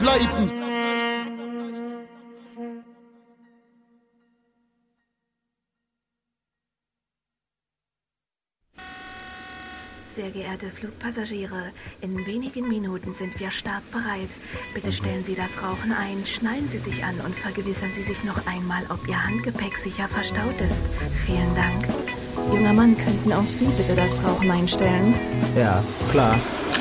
bleiben. Sehr geehrte Flugpassagiere, in wenigen Minuten sind wir startbereit. Bitte stellen Sie das Rauchen ein, schnallen Sie sich an und vergewissern Sie sich noch einmal, ob Ihr Handgepäck sicher verstaut ist. Vielen Dank. Junger Mann, könnten auch Sie bitte das Rauchen einstellen? Ja, klar.